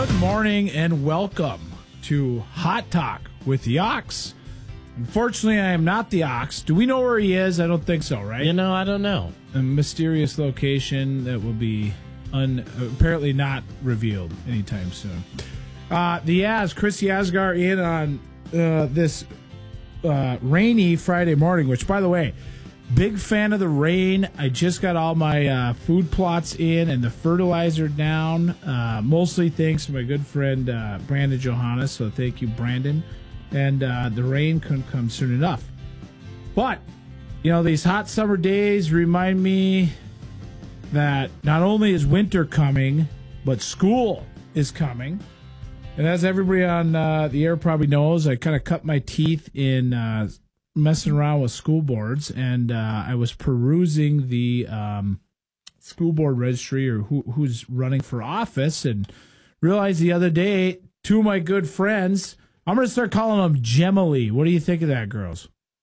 Good morning and welcome to Hot Talk with the Ox. Unfortunately, I am not the Ox. Do we know where he is? I don't think so, right? I don't know. A mysterious location that will be apparently not revealed anytime soon. Chris Yasgar in on this rainy Friday morning, which, by the way, big fan of the rain. I just got all my food plots in and the fertilizer down, mostly thanks to my good friend Brandon Johannes. So thank you, Brandon. And the rain couldn't come soon enough. But, these hot summer days remind me that not only is winter coming, but school is coming. And as everybody on the air probably knows, I kind of cut my teeth in messing around with school boards, and I was perusing the school board registry or who's running for office, and realized the other day, two of my good friends, I'm going to start calling them Gemily. What do you think of that, girls?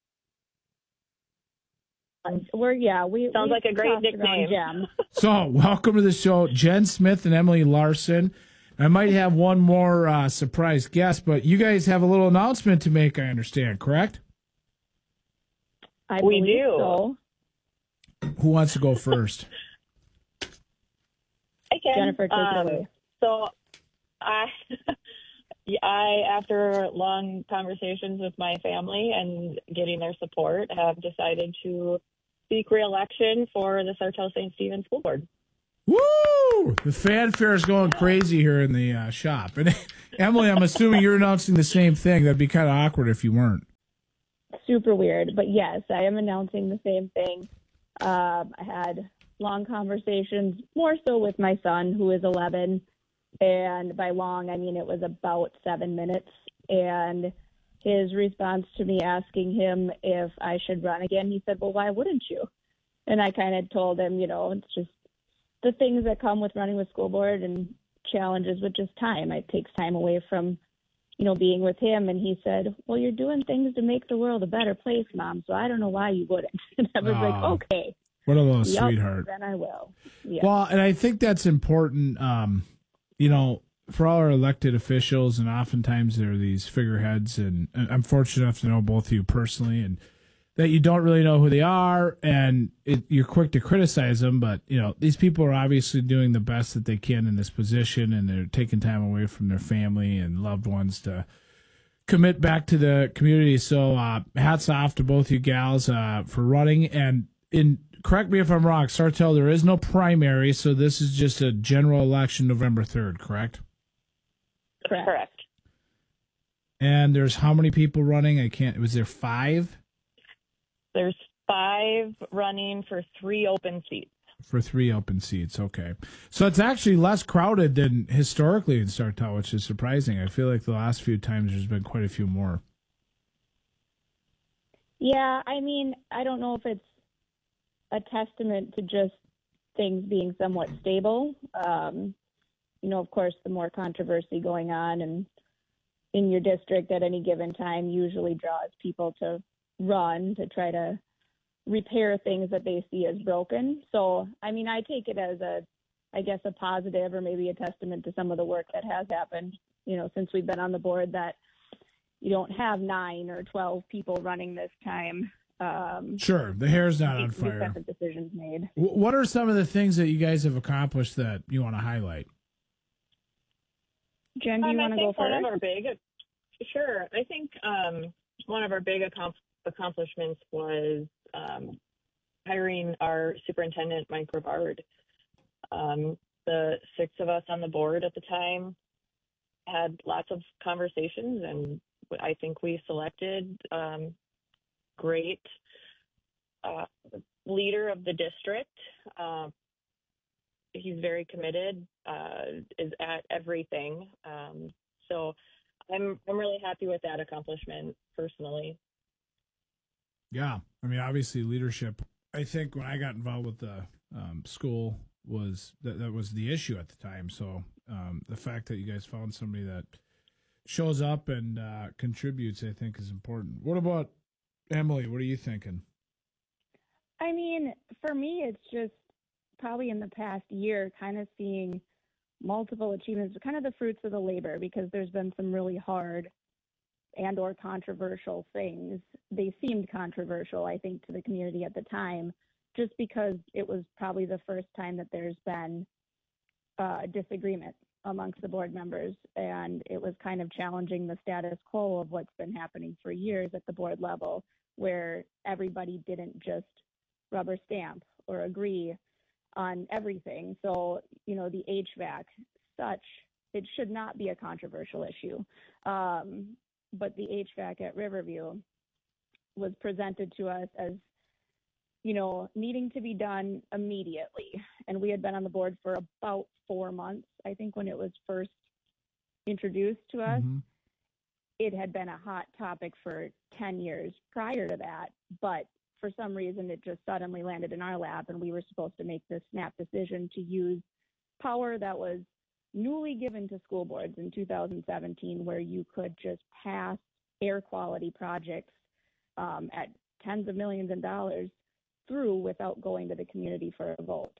We sounds like a great nickname. Gem. So, welcome to the show, Jen Smith and Emily Larson. I might have one more surprise guest, but you guys have a little announcement to make, I understand, correct? We do. So. Who wants to go first? I can. Jennifer, take it away. So, I, after long conversations with my family and getting their support, have decided to seek re-election for the Sartell St. Stephen School Board. Woo! The fanfare is going crazy here in the shop. And Emily, I'm assuming you're announcing the same thing. That'd be kind of awkward if you weren't. Super weird, but yes, I am announcing the same thing. I had long conversations, more so with my son, who is 11, and by long, I mean it was about 7 minutes, and his response to me asking him if I should run again, he said, well, why wouldn't you? And I kind of told him, it's just the things that come with running with school board and challenges with just time. It takes time away from being with him. And he said, well, you're doing things to make the world a better place, Mom, so I don't know why you wouldn't. And I was like, okay. What a little sweetheart. Then I will. Yeah. Well, and I think that's important, for all our elected officials, and oftentimes there are these figureheads, and I'm fortunate enough to know both of you personally, and that you don't really know who they are, and you're quick to criticize them, but, these people are obviously doing the best that they can in this position, and they're taking time away from their family and loved ones to commit back to the community. So hats off to both you gals for running. And correct me if I'm wrong, Sartell, there is no primary, so this is just a general election November 3rd, correct? Correct. And there's how many people running? Was there 5? There's 5 running for 3 open seats. For 3 open seats, okay. So it's actually less crowded than historically in Sartell, which is surprising. I feel like the last few times there's been quite a few more. Yeah, I mean, I don't know if it's a testament to just things being somewhat stable. Of course, the more controversy going on and in your district at any given time usually draws people to run to try to repair things that they see as broken. So, I mean, I take it as a positive, or maybe a testament to some of the work that has happened, since we've been on the board, that you don't have 9 or 12 people running this time. Sure, the hair's not on fire. Different decisions made. What are some of the things that you guys have accomplished that you want to highlight? Jen, do you want to go first? Sure. I think one of our big accomplishments was hiring our superintendent, Mike Rivard. The 6 of us on the board at the time had lots of conversations, and I think we selected great leader of the district. He's very committed, is at everything. So I'm really happy with that accomplishment personally. Yeah, I mean, obviously leadership. I think when I got involved with the school was that was the issue at the time. So the fact that you guys found somebody that shows up and contributes, I think, is important. What about Emily? What are you thinking? I mean, for me, it's just probably in the past year, kind of seeing multiple achievements, kind of the fruits of the labor, because there's been some really hard and or controversial things. They seemed controversial, I think, to the community at the time, just because it was probably the first time that there's been disagreement amongst the board members, and it was kind of challenging the status quo of what's been happening for years at the board level, where everybody didn't just rubber stamp or agree on everything. So, the HVAC, it should not be a controversial issue. But the HVAC at Riverview was presented to us as, needing to be done immediately. And we had been on the board for about 4 months, I think, when it was first introduced to us. Mm-hmm. It had been a hot topic for 10 years prior to that, but for some reason it just suddenly landed in our lap, and we were supposed to make this snap decision to use power that was newly given to school boards in 2017, where you could just pass air quality projects at tens of millions of dollars through without going to the community for a vote.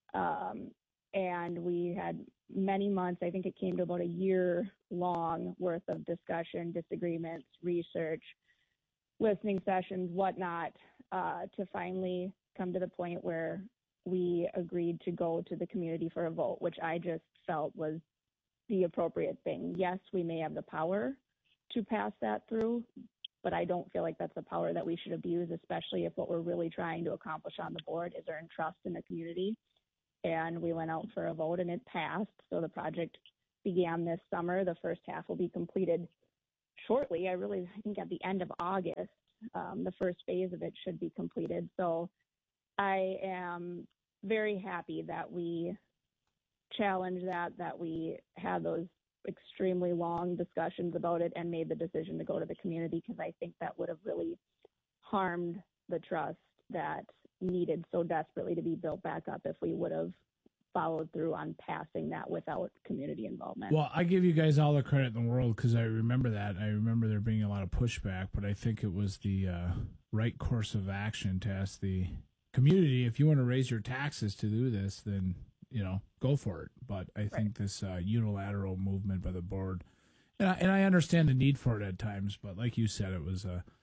And we had many months, I think it came to about a year long worth of discussion, disagreements, research, listening sessions, whatnot, to finally come to the point where we agreed to go to the community for a vote, which I just felt was the appropriate thing. Yes, we may have the power to pass that through, but I don't feel like that's a power that we should abuse, especially if what we're really trying to accomplish on the board is earn trust in the community. And we went out for a vote and it passed. So the project began this summer. The first half will be completed shortly. I think at the end of August, the first phase of it should be completed. So I am very happy that we challenged that we had those extremely long discussions about it and made the decision to go to the community, because I think that would have really harmed the trust that needed so desperately to be built back up if we would have followed through on passing that without community involvement. Well, I give you guys all the credit in the world, because I remember that. I remember there being a lot of pushback, but I think it was the right course of action to ask the community, if you want to raise your taxes to do this, then, go for it. But I think this unilateral movement by the board, and I understand the need for it at times, but like you said, it was a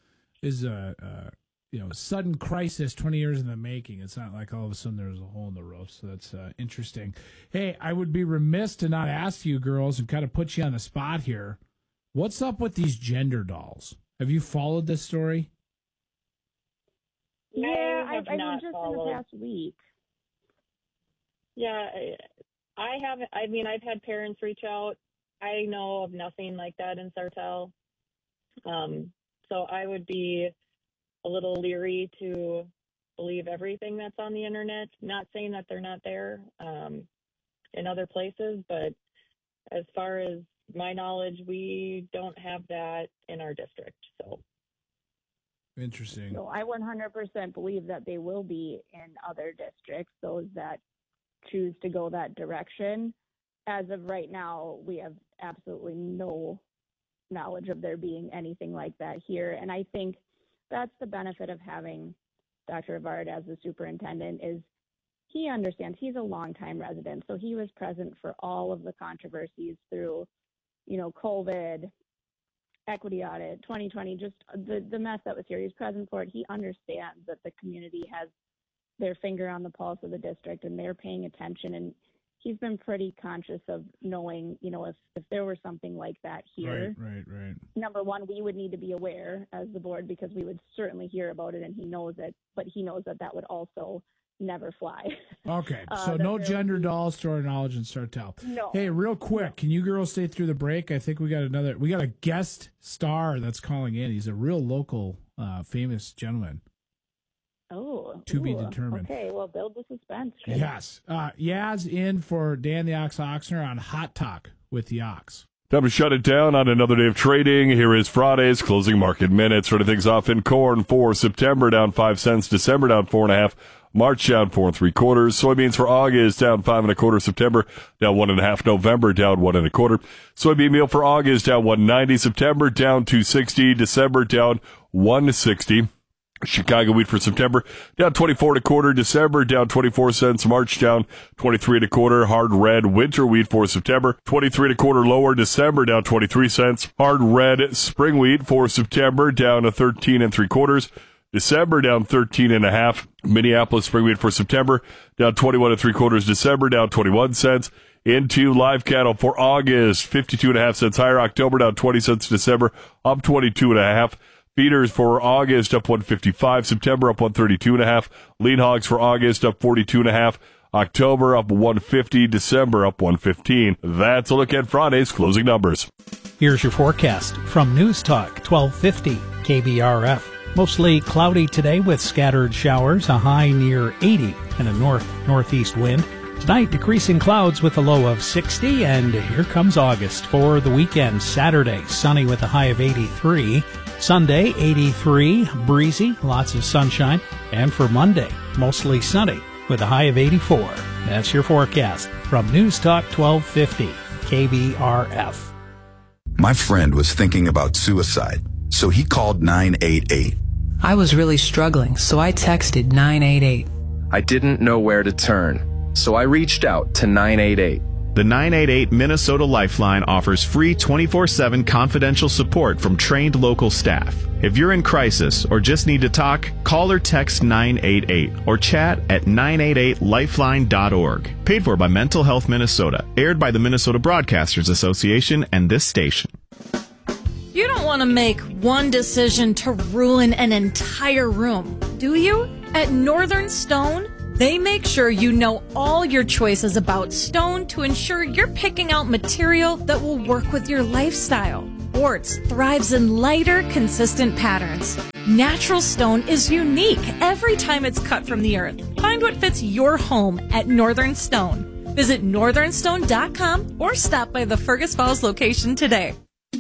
sudden crisis 20 years in the making. It's not like all of a sudden there's a hole in the roof. So that's interesting. Hey, I would be remiss to not ask you girls and kind of put you on the spot here. What's up with these gender dolls? Have you followed this story? Yeah, I mean, just in the past week. Yeah, I haven't. I mean, I've had parents reach out. I know of nothing like that in Sartell. So I would be a little leery to believe everything that's on the internet. Not saying that they're not there in other places, but as far as my knowledge, we don't have that in our district. So interesting. So I 100% believe that they will be in other districts, those that choose to go that direction. As of right now, we have absolutely no knowledge of there being anything like that here. And I think that's the benefit of having Dr. Rivard as the superintendent, is he understands. He's a longtime resident, so he was present for all of the controversies through, COVID, equity audit, 2020, just the mess that was here. He's present for it. He understands that the community has their finger on the pulse of the district and they're paying attention. And he's been pretty conscious of knowing, if there were something like that here. Right. Number one, we would need to be aware as the board, because we would certainly hear about it, and he knows it, but he knows that would also never fly. Okay, so no gender dolls to our knowledge in Sartell. No. Hey, real quick, can you girls stay through the break? I think we got a guest star that's calling in. He's a real local, famous gentleman. Oh, to be determined. Okay, well, build the suspense. Yes. Yaz in for Dan the Ox Oxner on Hot Talk with the Ox. Time to shut it down on another day of trading. Here is Friday's closing market minutes. Starting things off in corn for September down 5 cents, December down 4.5, March down 4 3/4. Soybeans for August down 5 1/4, September down 1.5, November down 1 1/4. Soybean meal for August down 1.90, September down 2.60, December down 1.60. Chicago wheat for September, down 24 1/4. December, down 24 cents. March, down 23 1/4. Hard red winter wheat for September, 23 1/4 lower. December, down 23 cents. Hard red spring wheat for September, down to 13 3/4. December, down 13 1/2. Minneapolis spring wheat for September, down 21 3/4. December, down 21 cents. Into live cattle for August, 52 1/2 cents higher. October, down 20 cents. December, up 22 1/2. Feeders for August up 155, September up 132 1/2. Lean hogs for August up 42 1/2. October up 150, December up 115. That's a look at Friday's closing numbers. Here's your forecast from News Talk 1250 KBRF. Mostly cloudy today with scattered showers, a high near 80 and a north-northeast wind. Tonight, decreasing clouds with a low of 60, and here comes August for the weekend. Saturday, sunny with a high of 83. Sunday, 83, breezy, lots of sunshine. And for Monday, mostly sunny with a high of 84. That's your forecast from News Talk 1250 KBRF. My friend was thinking about suicide, so he called 988. I was really struggling, so I texted 988. I didn't know where to turn, so I reached out to 988. The 988 Minnesota Lifeline offers free 24/7 confidential support from trained local staff. If you're in crisis or just need to talk, call or text 988 or chat at 988lifeline.org. Paid for by Mental Health Minnesota. Aired by the Minnesota Broadcasters Association and this station. You don't want to make one decision to ruin an entire room, do you? At Northern Stone, they make sure you know all your choices about stone to ensure you're picking out material that will work with your lifestyle. Quartz thrives in lighter, consistent patterns. Natural stone is unique every time it's cut from the earth. Find what fits your home at Northern Stone. Visit northernstone.com or stop by the Fergus Falls location today.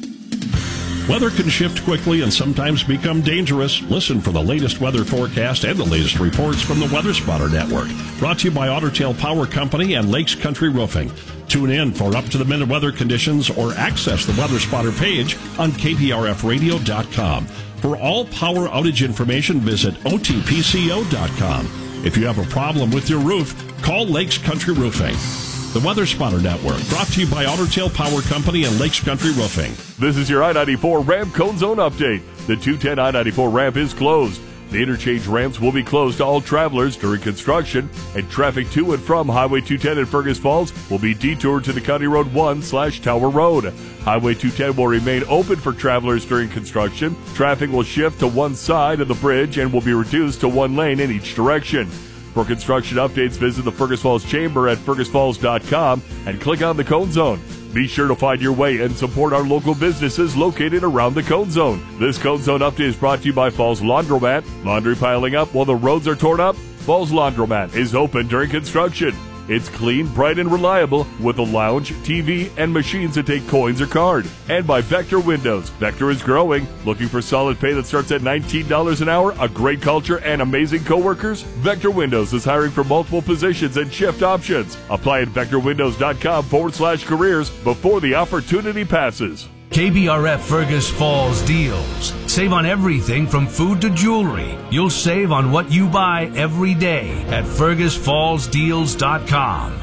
Weather can shift quickly and sometimes become dangerous. Listen for the latest weather forecast and the latest reports from the Weather Spotter Network. Brought to you by Otter Tail Power Company and Lakes Country Roofing. Tune in for up-to-the-minute weather conditions or access the Weather Spotter page on KPRFradio.com. For all power outage information, visit OTPCO.com. If you have a problem with your roof, call Lakes Country Roofing. The Weather Spotter Network, brought to you by Otter Tail Power Company and Lakes Country Roofing. This is your I-94 ramp cone zone update. The 210 I-94 ramp is closed. The interchange ramps will be closed to all travelers during construction, and traffic to and from Highway 210 in Fergus Falls will be detoured to the County Road 1/Tower Road. Highway 210 will remain open for travelers during construction. Traffic will shift to one side of the bridge and will be reduced to one lane in each direction. For construction updates, visit the Fergus Falls Chamber at fergusfalls.com and click on the Cone Zone. Be sure to find your way and support our local businesses located around the Cone Zone. This Cone Zone update is brought to you by Falls Laundromat. Laundry piling up while the roads are torn up? Falls Laundromat is open during construction. It's clean, bright, and reliable with a lounge, TV, and machines that take coins or card. And by Vector Windows. Vector is growing. Looking for solid pay that starts at $19 an hour, a great culture, and amazing coworkers? Vector Windows is hiring for multiple positions and shift options. Apply at vectorwindows.com/careers before the opportunity passes. KBRF Fergus Falls deals. Save on everything from food to jewelry. You'll save on what you buy every day at fergusfallsdeals.com.